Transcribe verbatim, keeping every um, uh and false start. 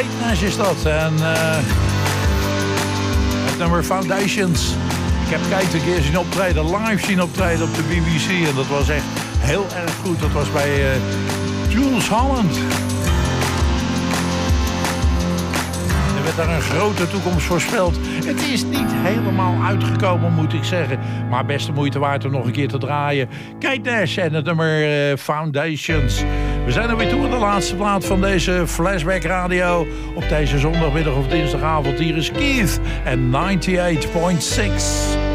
Kate Nash is dat. En uh, het nummer Foundations. Ik heb Kate een keer zien optreden, live zien optreden op de B B C. En dat was echt heel erg goed. Dat was bij uh, Jules Holland. Er werd daar een grote toekomst voorspeld. Het is niet helemaal uitgekomen, moet ik zeggen. Maar best de moeite waard om nog een keer te draaien. Kate Nash en het nummer uh, Foundations. We zijn er weer toe aan de laatste plaat van deze Flashback Radio. Op deze zondagmiddag of dinsdagavond. Hier is Keith en negenennegentig komma zes.